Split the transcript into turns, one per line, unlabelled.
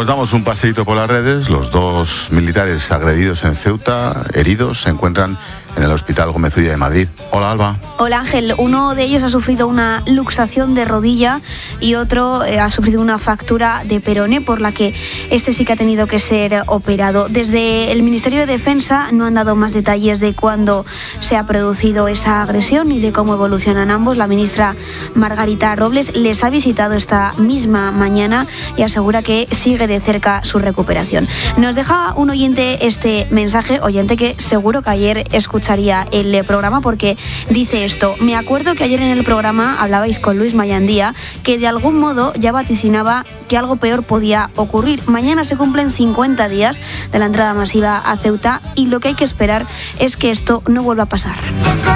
damos un paseíto por las redes. Los 2 militares agredidos en Ceuta, heridos, se encuentran en el Hospital Gómez Ulla de Madrid. Hola, Alba.
Hola, Ángel. Uno de ellos ha sufrido una luxación de rodilla y otro ha sufrido una fractura de peroné, por la que este sí que ha tenido que ser operado. Desde el Ministerio de Defensa no han dado más detalles de cuándo se ha producido esa agresión y de cómo evolucionan ambos. La ministra Margarita Robles les ha visitado esta misma mañana y asegura que sigue de cerca su recuperación. Nos deja un oyente este mensaje, oyente que seguro que ayer escucharía el programa, porque dice esto: me acuerdo que ayer en el programa hablabais con Luis Mayandía, que de algún modo ya vaticinaba que algo peor podía ocurrir. Mañana se cumplen 50 días de la entrada masiva a Ceuta y lo que hay que esperar es que esto no vuelva a pasar.